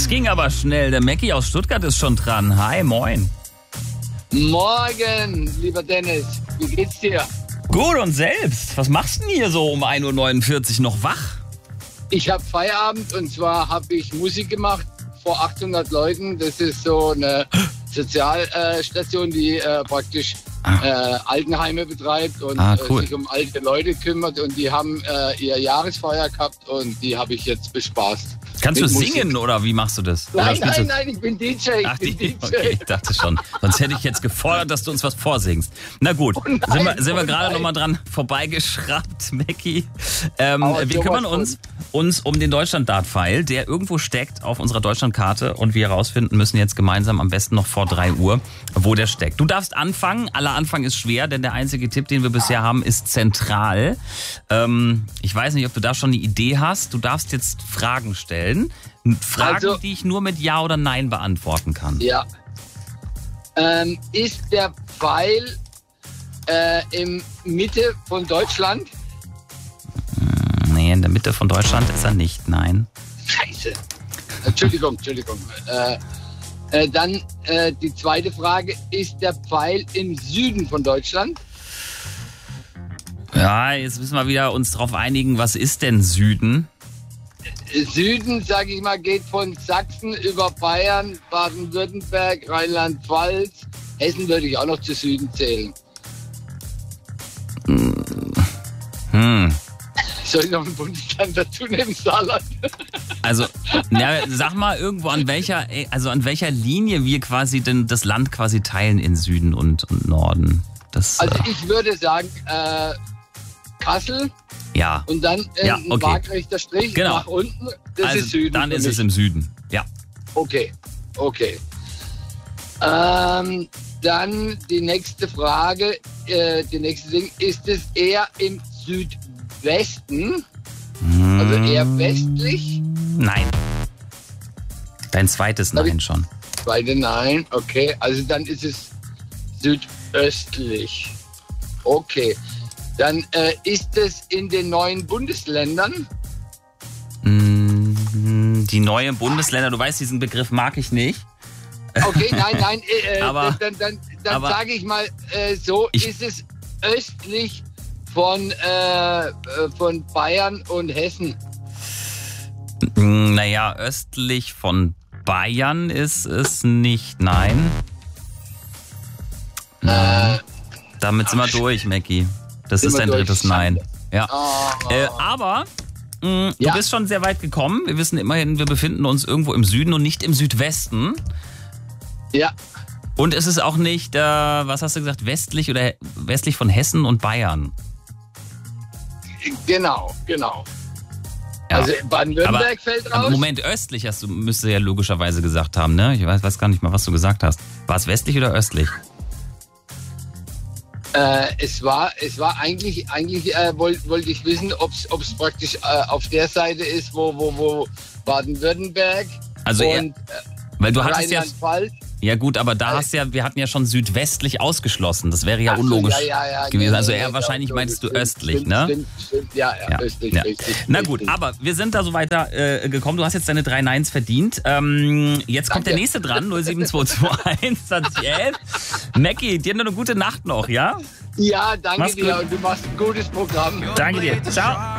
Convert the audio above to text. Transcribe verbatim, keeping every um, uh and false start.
ging aber schnell. Der Mackie aus Stuttgart ist schon dran. Hi, moin. Morgen, lieber Dennis. Wie geht's dir? Gut, und selbst? Was machst du denn hier so um ein Uhr neunundvierzig noch wach? Ich habe Feierabend und zwar habe ich Musik gemacht vor achthundert Leuten. Das ist so eine Sozialstation, die äh, praktisch Ah. äh, Altenheime betreibt und Ah, cool. äh, sich um alte Leute kümmert. Und die haben äh, ihr Jahresfeuer gehabt und die habe ich jetzt bespaßt. Kannst du Mit Musik. singen oder wie machst du das? Oder Nein, spielst nein, du- nein, ich bin D J. Ich Ach, bin die, D J. okay, ich dachte schon. Sonst hätte ich jetzt gefordert, dass du uns was vorsingst. Na gut, Oh nein, sind wir, sind wir oh gerade nein. nochmal dran vorbeigeschraubt, Mackie. Ähm, Aber wir sowas kümmern von. uns, uns um den Deutschland-Dart-Pfeil, der irgendwo steckt auf unserer Deutschlandkarte und wir herausfinden müssen jetzt gemeinsam am besten noch vor drei Uhr, wo der steckt. Du darfst anfangen. Aller Anfang ist schwer, denn der einzige Tipp, den wir bisher haben, ist zentral. Ähm, ich weiß nicht, ob du da schon eine Idee hast. Du darfst jetzt Fragen stellen. Fragen, Also- die ich nur mit Ja oder Nein beantworten kann. Ja. Ähm, ist der Pfeil äh, in Mitte von Deutschland? Nee, in der Mitte von Deutschland ist er nicht, nein. Scheiße. Entschuldigung, Entschuldigung. Äh, äh, dann äh, die zweite Frage. Ist der Pfeil im Süden von Deutschland? Ja, jetzt müssen wir wieder uns darauf einigen, was ist denn Süden? Äh, Süden, sage ich mal, geht von Sachsen über Bayern, Baden-Württemberg, Rheinland-Pfalz. Hessen würde ich auch noch zu Süden zählen. Hm, Soll ich noch ein Bundesland dazu nehmen, Saarland? also, ja, sag mal irgendwo an welcher, also an welcher Linie wir quasi denn das Land quasi teilen in Süden und, und Norden. Das, Also äh, ich würde sagen, äh, Kassel ja, und dann äh, Ja, ein okay. waagerechter Strich Genau. nach unten. Das also ist Süden. dann für ist mich. es im Süden. Ja. Okay, okay. Ähm, dann die nächste Frage, äh, die nächste Ding, ist es eher im Südwesten, also eher westlich? Nein. Dein zweites Hab ich- Nein schon. Beide nein, okay, also dann ist es südöstlich. Okay, dann äh, ist es in den neuen Bundesländern? Mm, Die neuen Bundesländer, du weißt, diesen Begriff mag ich nicht. Okay, nein, nein, äh, Aber- dann, dann, dann aber- sage ich mal äh, so, Ich- ist es östlich von, äh, äh, von Bayern und Hessen. Mm, Naja, östlich von Bayern ist es nicht, nein. Äh, Damit sind wir durch, Mackie. Das Sind ist wir dein durch. drittes Nein. Ja. oh, Äh, aber mh, Ja. du bist schon sehr weit gekommen. Wir wissen immerhin, wir befinden uns irgendwo im Süden und nicht im Südwesten. ja, Und es ist auch nicht, äh, was hast du gesagt, westlich oder westlich von Hessen und Bayern. genau, genau. Ja. Also Baden-Württemberg fällt raus. Aber Moment, östlich hast du, müsste ja logischerweise gesagt haben, ne? Ich weiß, weiß gar nicht mal, was du gesagt hast. War es westlich oder östlich? Äh, es war, es war eigentlich, eigentlich äh, wollte wollt ich wissen, ob es praktisch äh, auf der Seite ist, wo, wo, wo Baden-Württemberg Also eher- und Weil du äh, hattest ja, Rheinland-Pfalz. ja gut, aber da Äh, hast ja, wir hatten ja schon südwestlich ausgeschlossen. Das wäre ja Ach so, unlogisch ja, ja, ja, gewesen. nee, Also nee, eher nee, wahrscheinlich ja, meinst du stimmt, östlich, stimmt, ne? Stimmt, stimmt, ja, ja, Ja, östlich, ja. richtig. Na gut, richtig. aber wir sind da so weiter äh, gekommen. Du hast jetzt deine drei Neins verdient. Ähm, jetzt kommt Danke. der nächste dran, null sieben zwei zwei eins zwanzig elf. Mackie, dir noch eine gute Nacht noch, ja? Ja, danke Mach's dir gut. und du machst ein gutes Programm. Danke dir. Ciao.